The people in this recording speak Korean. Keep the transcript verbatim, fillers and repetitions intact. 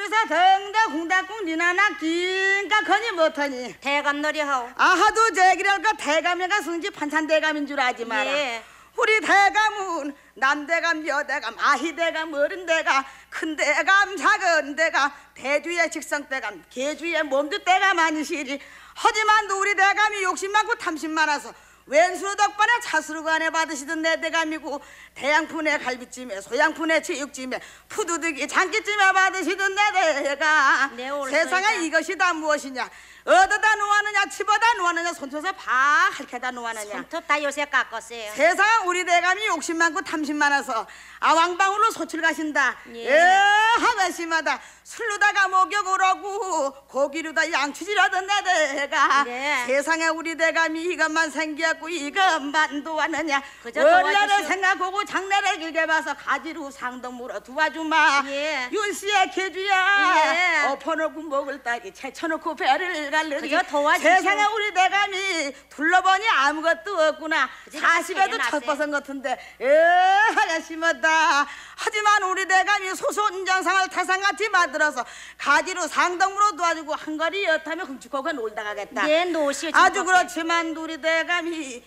셋이서 덩다 궁닥궁 니나나 긴가 거니 못하니 대감놀이 하오. 아하도 제기랄까 대감이가 승지 판찬 대감인 줄 아지 마라. 예. 우리 대감은 남대감 여대감 아희대감 어른대감 큰대감 작은대감 대주의 직성대감 개주의 몸두대감 아니시리. 하지만 우리 대감이 욕심 많고 탐심 많아서 왼수로 덕반에 차수로 간에 받으시던 내 대감이고 대양푼에 갈비찜에 소양푼에 체육찜에 푸두득이 장기찜에 받으시던 내 대감. 네, 옳소이다. 세상에 이것이 다 무엇이냐. 얻어다 놓았느냐 집어다 놓았느냐 손쳐서 파 핥혀다 놓았느냐. 손톱 다 요새 깎았어요. 세상에 우리 대감이 욕심 많고 탐심 많아서 아왕방울로 소출 가신다. 예. 예, 하가심하다. 술로다가 목욕을 하고 고기로다 양치질하던 내 대감. 네. 세상에 우리 대감이 이것만 생겼고 이것만도 하느냐. 그저 원래를 도와주시오. 생각하고 장래를 길게 봐서 가지로 상동 물어 도와주마. 예. 윤씨의 개주야. 예. 엎어놓고 먹을 따기 채쳐놓고 배를 갈르기. 그저 도와주시오. 세상에 우리 대감이 둘러보니 아무것도 없구나. 그저 사십에도 세게 첫 놨어요. 버선 같은데 에 하야 심었다. 하지만 우리 대감이 소소운전상을 태상같이 만들어서 가지로 상동으로 도와주고 한거리 여타며 훔치고 놀다 가겠다. 네, 노시오. 아주 그렇지만 우리 대감이